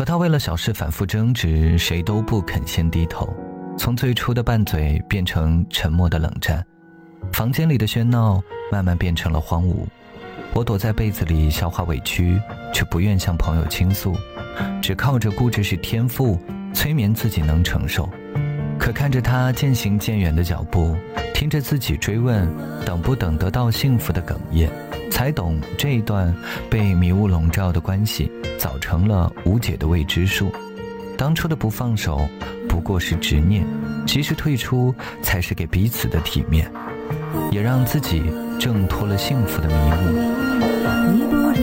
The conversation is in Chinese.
可他为了小事反复争执，谁都不肯先低头，从最初的拌嘴变成沉默的冷战，房间里的喧闹慢慢变成了荒芜。我躲在被子里消化委屈，却不愿向朋友倾诉，只靠着固执是天赋催眠自己能承受。可看着他渐行渐远的脚步，听着自己追问等不等得到幸福的哽咽，才懂这一段被迷雾笼罩的关系早成了无解的未知数。当初的不放手不过是执念，及时退出才是给彼此的体面，也让自己挣脱了幸福的迷雾。